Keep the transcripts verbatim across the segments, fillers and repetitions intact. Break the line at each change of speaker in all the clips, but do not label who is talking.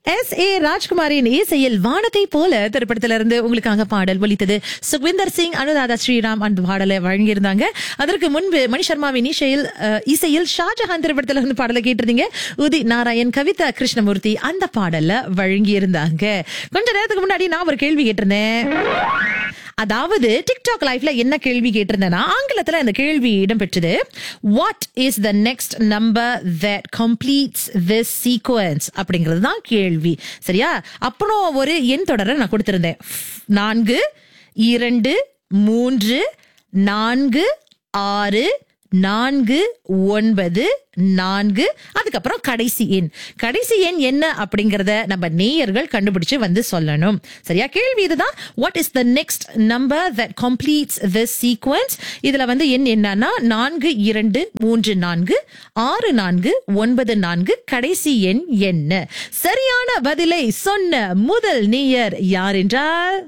S A ராஜ்குமாரின் இசையில் வானத்தை போல திரைப்படத்திலிருந்து உங்களுக்காக பாடல் ஒலித்தது. சுக்விந்தர் சிங், அனுராதா ஸ்ரீராம் அந்த பாடலை வழங்கியிருந்தாங்க. அதற்கு முன்பு மணி சர்மாவின் இசையில் இசையில் ஷாஜஹான் திரைப்படத்துல இருந்து பாடலை கேட்டிருந்தீங்க. உதித் நாராயண், கவிதா கிருஷ்ணமூர்த்தி அந்த பாடல வழங்கியிருந்தாங்க. கொஞ்ச நேரத்துக்கு முன்னாடி நான் ஒரு கேள்வி கேட்டிருந்தேன். அதாவது டிக்டாக் லைவ்ல என்ன கேள்வி கேட்டிருந்தேன்னா, ஆங்கிலத்துல இந்த கேள்வி இடம்பெற்றது. What is the next number that completes this sequence அப்படிங்கிறது தான் கேள்வி. சரியா? அப்புறம் ஒரு எண் தொடரை நான் கொடுத்திருந்தேன். நான்கு, இரண்டு, மூன்று, நான்கு, ஆறு, நான்கு, ஒன்பது, நான்கு, அதுக்கப்புறம் கடைசி எண். கடைசி எண் என்ன அப்படிங்கறத நம்ம நேயர்கள் கண்டுபிடிச்சு வந்து சொல்லணும். சரியா? கேள்வி இதுதான். What is the next number that completes this sequence? இதுல வந்து எண் என்னன்னா நான்கு, இரண்டு, மூன்று, நான்கு, ஆறு, நான்கு, ஒன்பது, நான்கு, கடைசி எண் என்ன? சரியான பதிலை சொன்ன முதல் நேயர் யார் என்றால்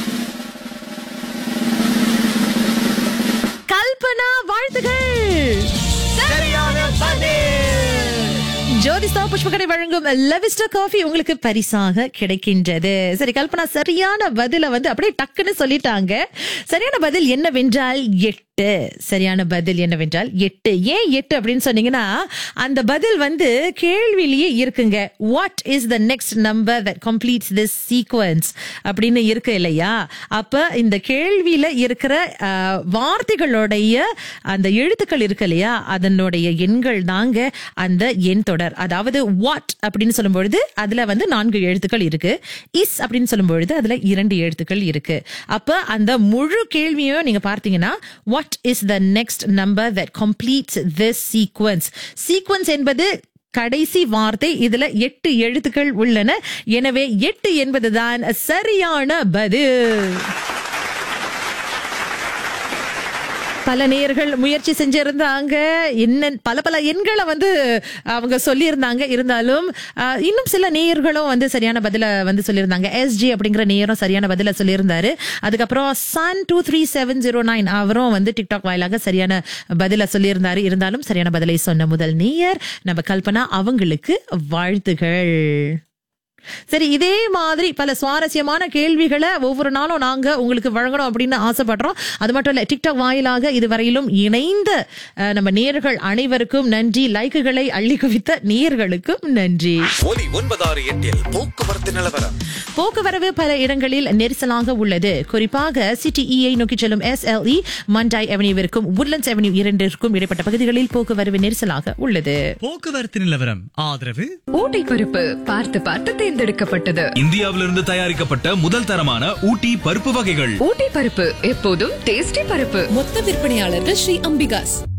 கல்பனா. வாழ்த்துகள். ஜோதிஸ்தா புஷ்பகடை வழங்கும் லெவிஸ்டா காஃபி உங்களுக்கு பரிசாக கிடைக்கின்றது. சரி, கல்பனா சரியான பதில வந்து அப்படியே டக்குன்னு சொல்லிட்டாங்க. சரியான பதில் என்னவென்றால் எட்டு. சரியான பதில் என்னவென்றால் எட்டு. ஏன் எட்டு அப்படின்னு சொன்னீங்கன்னா, அந்த பதில் வந்து கேள்வியிலேயே இருக்குங்க. What is the next number that completes this sequence அப்படின்னு இருக்கு இல்லையா? அப்ப இந்த கேள்வியில இருக்கிற வார்த்தைகளுடைய அந்த எழுத்துக்கள் இருக்கு இல்லையா, அதனுடைய எண்கள் தாங்க அந்த எண் தொடர். அதாவது வாட் அப்படின்னு சொல்லும் பொழுது அதுல வந்து நான்கு எழுத்துக்கள் இருக்கு. இஸ் அப்படின்னு சொல்லும் பொழுது அதுல இரண்டு எழுத்துக்கள் இருக்கு. அப்ப அந்த முழு கேள்வியும் நீங்க பார்த்தீங்கன்னா, what is the next number that completes this sequence. Sequence என்பது கடைசி வார்த்தை. இதுல எட்டு எழுத்துக்கள் உள்ளன. எனவே எட்டு என்பதுதான் சரியான பதில். பல நேயர்கள் முயற்சி செஞ்சிருந்தாங்க. என்ன பல பல எண்களை வந்து அவங்க சொல்லியிருந்தாங்க. இருந்தாலும் இன்னும் சில நேயர்களும் வந்து சரியான பதில வந்து சொல்லியிருந்தாங்க. எஸ்ஜி அப்படிங்கிற நேயரும் சரியான பதில சொல்லியிருந்தாரு. அதுக்கப்புறம் Sun two three seven zero nine அவரும் வந்து டிக்டாக் வாயிலாக சரியான பதில சொல்லியிருந்தாரு. இருந்தாலும் சரியான பதிலை சொன்ன முதல் நேயர் நம்ம கல்பனா, அவங்களுக்கு வாழ்த்துகள். சரி, இதே மாதிரி பல சுவாரஸ்யமான கேள்விகளை ஒவ்வொரு நாளும் நாங்க உங்களுக்கு வழங்கணும் அப்படின்னு ஆசைப்படுறோம். அது மட்டும் இல்ல, டிக்டாக் வாயிலாக இதுவரையிலும் இணைந்த நம்ம நேயர்கள் அனைவருக்கும் நன்றி. லைக்குகளை அள்ளி குவித்த நேயர்களுக்கும் நன்றி.
ஒலி ஒன்பதாறு எட்டில் போக்குவரத்து நிலவரம்.
போக்குவரவு பல இடங்களில் நெரிசலாக உள்ளது. குறிப்பாக சிடிஇஐ நோக்கி செல்லும் எஸ்எல்இ மண்டாய் அவென்யூவிற்கும் உட்லண்ட்ஸ் அவென்யூ இரண்டிற்கும் இடைப்பட்ட பகுதிகளில் போக்குவரவு நெரிசலாக உள்ளது.
போக்குவரத்து நிலவரம் ஆதரவு
ஊட்டி பருப்பு பார்த்து பார்த்து தேர்ந்தெடுக்கப்பட்டது.
இந்தியாவிலிருந்து தயாரிக்கப்பட்ட முதல் தரமான ஊட்டி பருப்பு வகைகள்.
ஊட்டி பருப்பு எப்போதும் டேஸ்டி பருப்பு.
மொத்த விற்பனையாளர்கள் ஸ்ரீ அம்பிகாஸ்.